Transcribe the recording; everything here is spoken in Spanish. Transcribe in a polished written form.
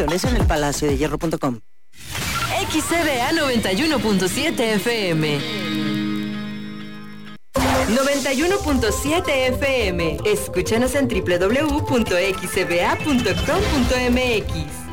En el palaciodehierro.com. XCBA 91.7 FM. 91.7 FM. Escúchanos en www.xcba.com.mx.